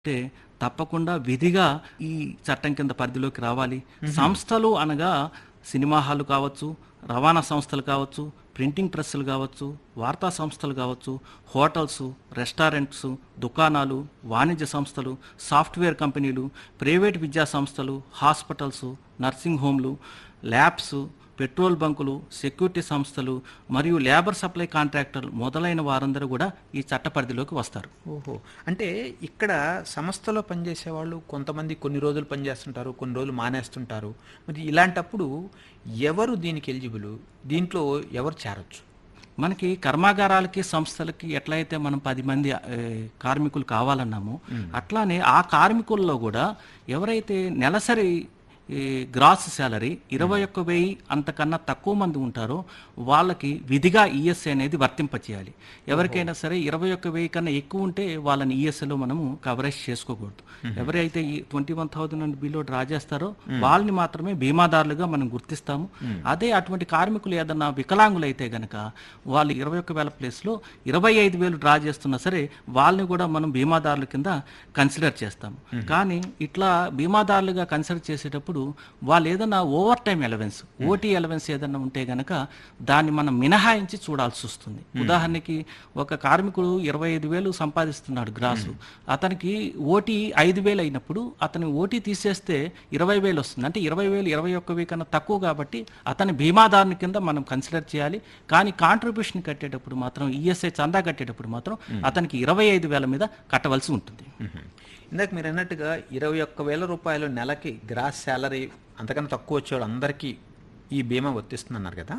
అంటే తప్పకుండా విధిగా ఈ చట్టం కింద పరిధిలోకి రావాలి. హుహు. సంస్థలు అనగా సినిమా హాలు కావచ్చు, రవాణా సంస్థలు కావచ్చు, ప్రింటింగ్ ప్రెస్సులు కావచ్చు, వార్తా సంస్థలు కావచ్చు, హోటల్స్, రెస్టారెంట్స్, దుకాణాలు, వాణిజ్య సంస్థలు, సాఫ్ట్వేర్ కంపెనీలు, ప్రైవేట్ విద్యా సంస్థలు, hospitals, nursing హోమ్లు, labs, petrol బంకులు, security సంస్థలు మరియు లేబర్ సప్లై కాంట్రాక్టర్లు మొదలైన వారందరూ కూడా ఈ చట్ట పరిధిలోకి వస్తారు. ఓహో! అంటే ఇక్కడ సంస్థలో పనిచేసే వాళ్ళు కొంతమంది కొన్ని రోజులు పనిచేస్తుంటారు, కొన్ని రోజులు మానేస్తుంటారు. మరి ఇలాంటప్పుడు ఎవరు దీనికి ఎలిజిబులు? దీంట్లో ఎవరు చేరొచ్చు? మనకి కర్మాగారాలకి సంస్థలకి ఎట్లయితే మనం 10 మంది కార్మికులు కావాలన్నామో అట్లానే ఆ కార్మికుల్లో కూడా ఎవరైతే నెలసరి ఈ గ్రాస్ శాలరీ 21,000 అంతకన్నా తక్కువ మంది ఉంటారో వాళ్ళకి విధిగా ఈఎస్ఐ అనేది వర్తింపచేయాలి. ఎవరికైనా సరే 21,000 కన్నా ఎక్కువ ఉంటే వాళ్ళని ఈఎస్ఐలో మనము కవరేజ్ చేసుకోకూడదు. ఎవరైతే ఈ 21,000 నుండి బిలో డ్రా చేస్తారో వాళ్ళని మాత్రమే బీమాదారులుగా మనం గుర్తిస్తాము. అదే అటువంటి కార్మికులు ఏదన్నా వికలాంగులైతే గనక వాళ్ళు 21,000 ప్లేస్లో 25,000 డ్రా చేస్తున్నా సరే వాళ్ళని కూడా మనం బీమాదారుల కింద కన్సిడర్ చేస్తాము. కానీ ఇట్లా బీమాదారులుగా కన్సిడర్ చేసేటప్పుడు వాళ్ళు ఏదైనా over time allowance, OT allowance ఏదైనా ఉంటే గనక దాన్ని మనం మినహాయించి చూడాల్సి వస్తుంది. ఉదాహరణకి ఒక కార్మికుడు 25,000 సంపాదిస్తున్నాడు గ్రాసు, అతనికి ఓటీ 5,000 అయినప్పుడు అతని ఓటీ తీసేస్తే 20,000 వస్తుంది. అంటే 20,000 21,000 కన్నా తక్కువ కాబట్టి అతని బీమాదారుని కింద మనం కన్సిడర్ చేయాలి. కానీ కాంట్రిబ్యూషన్ కట్టేటప్పుడు మాత్రం ఈఎస్ఐ చందా కట్టేటప్పుడు మాత్రం అతనికి 25,000 మీద కట్టవలసి ఉంటుంది. ఇందాక మీరు అన్నట్టుగా 21,000 రూపాయలు నెలకి గ్రాస్ శాలరీ అంతకన్నా తక్కువ వచ్చేవాళ్ళు అందరికీ ఈ బీమా వర్తిస్తుందన్నారు కదా.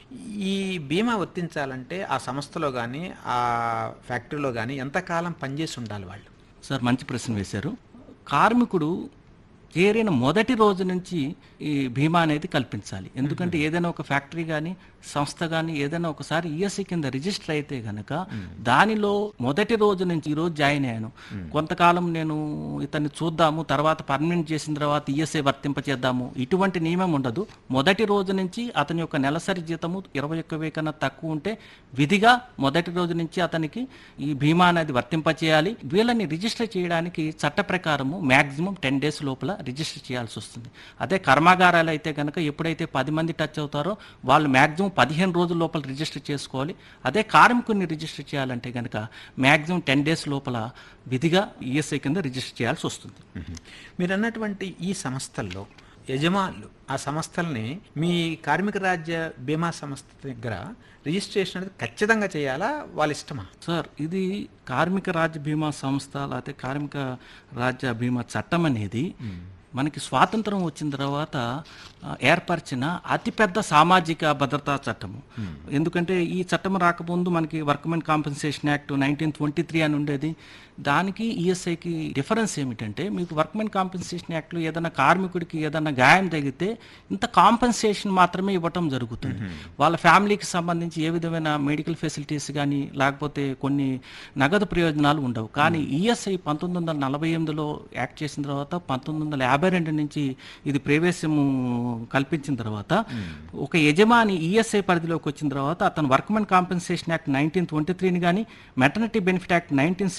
ఈ బీమా వర్తించాలంటే ఆ సంస్థలో కానీ ఆ ఫ్యాక్టరీలో కానీ ఎంతకాలం పనిచేసి ఉండాలి వాళ్ళు? సార్ మంచి ప్రశ్న వేశారు. కార్మికుడు చేరిన మొదటి రోజు నుంచి ఈ బీమా అనేది కల్పించాలి. ఎందుకంటే ఏదైనా ఒక ఫ్యాక్టరీ కానీ సంస్థ కానీ ఏదైనా ఒకసారి ఈఎస్ఐ కింద రిజిస్టర్ అయితే గనక దానిలో మొదటి రోజు నుంచి ఈ రోజు జాయిన్ అయ్యాను, కొంతకాలం నేను ఇతన్ని చూద్దాము, తర్వాత పర్మనెంట్ చేసిన తర్వాత ఈఎస్ఐ వర్తింపచేద్దాము, ఇటువంటి నియమం ఉండదు. మొదటి రోజు నుంచి అతని యొక్క నెలసరి జీతము 21,000 కన్నా తక్కువ ఉంటే విధిగా మొదటి రోజు నుంచి అతనికి ఈ బీమా అనేది వర్తింపచేయాలి. వీళ్ళని రిజిస్టర్ చేయడానికి చట్ట ప్రకారము మ్యాక్సిమం 10 days లోపల రిజిస్టర్ చేయాల్సి వస్తుంది. అదే కర్మాగారాలు అయితే కనుక ఎప్పుడైతే 10 మంది టచ్ అవుతారో వాళ్ళు మ్యాక్సిమం 15 రోజుల లోపల రిజిస్టర్ చేసుకోవాలి. అదే కార్మికుడిని రిజిస్టర్ చేయాలంటే కనుక మ్యాక్సిమం 10 days లోపల విధిగా ఈఎస్ఐ కింద రిజిస్టర్ చేయాల్సి వస్తుంది. మీరు అన్నటువంటి ఈ సంస్థల్లో యజమానులు ఆ సంస్థల్ని మీ కార్మిక రాజ్య బీమా సంస్థ దగ్గర రిజిస్ట్రేషన్ అనేది ఖచ్చితంగా చేయాలా, వాళ్ళ ఇష్టమా? సార్ ఇది కార్మిక రాజ్య బీమా సంస్థ లేకపోతే కార్మిక రాజ్య బీమా చట్టం అనేది మనకి స్వాతంత్రం వచ్చిన తర్వాత ఏర్పరిచిన అతిపెద్ద సామాజిక భద్రతా చట్టము. ఎందుకంటే ఈ చట్టం రాకముందు మనకి వర్క్మెన్ కాంపెన్సేషన్ యాక్ట్ 1923 అని ఉండేది. దానికి ఈఎస్ఐకి డిఫరెన్స్ ఏమిటంటే మీకు వర్క్మెన్ కాంపెన్సేషన్ యాక్ట్లో ఏదైనా కార్మికుడికి ఏదైనా గాయం తగిలితే ఇంత కాంపెన్సేషన్ మాత్రమే ఇవ్వటం జరుగుతుంది. వాళ్ళ ఫ్యామిలీకి సంబంధించి ఏ విధమైన మెడికల్ ఫెసిలిటీస్ కానీ లేకపోతే కొన్ని నగదు ప్రయోజనాలు ఉండవు. కానీ ఈఎస్ఐ 1948లో యాక్ట్ చేసిన తర్వాత 1952 నుంచి ఇది ప్రవేశము కల్పించిన తర్వాత ఒక యజమాని ఈఎస్ఐ పరిధిలోకి వచ్చిన తర్వాత అతను వర్క్మెన్ కాంపెన్సేషన్ యాక్ట్ 1923ని కానీ మెటర్నిటీ బెనిఫిట్ యాక్ట్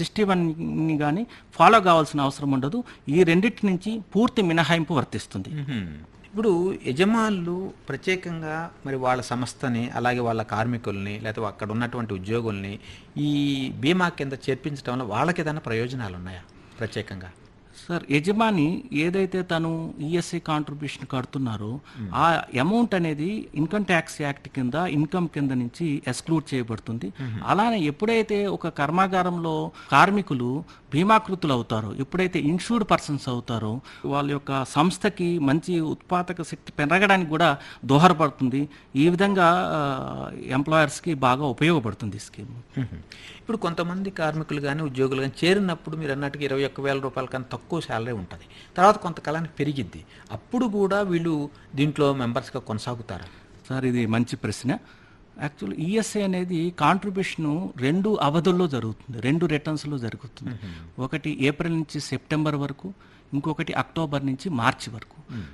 1961ని కానీ ఫాలో కావాల్సిన అవసరం ఉండదు. ఈ రెండింటి నుంచి పూర్తి మినహాయింపు వర్తిస్తుంది. ఇప్పుడు యజమానులు ప్రత్యేకంగా మరి వాళ్ళ సంస్థని అలాగే వాళ్ళ కార్మికుల్ని లేకపోతే అక్కడ ఉన్నటువంటి ఉద్యోగుల్ని ఈ బీమా కింద చేర్పించడం వల్ల వాళ్ళకి ఏదైనా ప్రయోజనాలు ఉన్నాయా ప్రత్యేకంగా? సార్ యజమాని ఏదైతే తను ఈఎస్ఐ కాంట్రిబ్యూషన్ కడుతున్నారో ఆ అమౌంట్ అనేది ఇన్కమ్ ట్యాక్స్ యాక్ట్ కింద ఇన్కమ్ కింద నుంచి ఎక్స్క్లూడ్ చేయబడుతుంది. అలానే ఎప్పుడైతే ఒక కర్మాగారంలో కార్మికులు బీమాకృతులు అవుతారో, ఎప్పుడైతే ఇన్సూర్డ్ పర్సన్స్ అవుతారో వాళ్ళ యొక్క సంస్థకి మంచి ఉత్పాదక శక్తి పెరగడానికి కూడా దోహదపడుతుంది. ఈ విధంగా ఎంప్లాయర్స్కి బాగా ఉపయోగపడుతుంది ఈ స్కీమ్. ఇప్పుడు కొంతమంది కార్మికులు కానీ ఉద్యోగులు కానీ చేరినప్పుడు మీరు అన్నట్టుగా 21,000 రూపాయల కన్నా తక్కువ శాలరీ ఉంటుంది, తర్వాత కొంతకాలానికి పెరిగిద్ది, అప్పుడు కూడా వీళ్ళు దీంట్లో మెంబర్స్గా కొనసాగుతారా? సార్ ఇది మంచి ప్రశ్న. యాక్చువల్ ఈఎస్ఐ అనేది కాంట్రిబ్యూషన్ 2 అవధుల్లో జరుగుతుంది, 2 రిటర్న్స్లో జరుగుతుంది. ఒకటి ఏప్రిల్ నుంచి సెప్టెంబర్ వరకు, ఇంకొకటి అక్టోబర్ నుంచి మార్చి వరకు.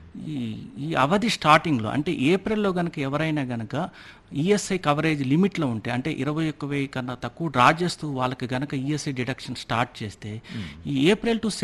ఈ అవధి స్టార్టింగ్లో అంటే ఏప్రిల్లో కనుక ఎవరైనా కనుక ఈఎస్ఐ కవరేజ్ లిమిట్లో ఉంటే అంటే 21,000 కన్నా తక్కువ డ్రా చేస్తూ వాళ్ళకి కనుక ఈఎస్ఐ డిడక్షన్ స్టార్ట్ చేస్తే ఈ ఏప్రిల్ టు